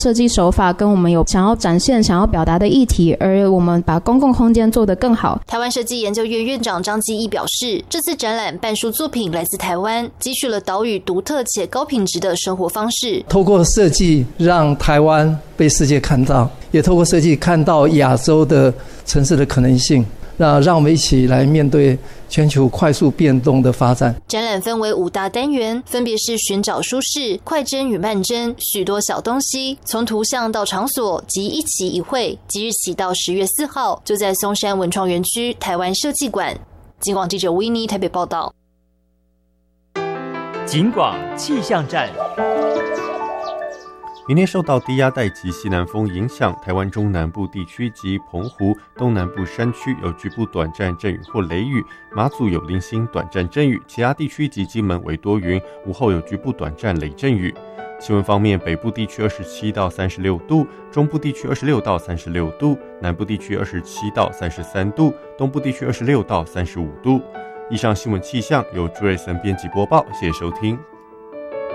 设计手法跟我们有想要展现、想要表达的议题，而我们把公共空间做得更好。 台湾设计研究院院长张基义表示，这次展览半数作品来自台湾，汲取了岛屿独特且高品质的生活方式。 透过设计让台湾被世界看到，也透过设计看到亚洲的城市的可能性。那让我们一起来面对全球快速变动的发展。 展览分为5大单元，分别是寻找舒适、快帧与慢帧、许多小东西，从图像到场所及一期一会。即日起到10月4号，就在松山文创园区台湾设计馆。警广记者维尼台北报道。 警广气象站。 明天受到低压带及西南风影响，台湾中南部地区及澎湖东南部山区有局部短暂阵雨或雷雨，马祖有零星短暂阵雨，其他地区及金门为多云，午后有局部短暂雷阵雨。气温方面，北部地区27到36度，中部地区26到36度，南部地区27到33度，东部地区26到35度。以上新闻气象由朱瑞森编辑播报，谢谢收听。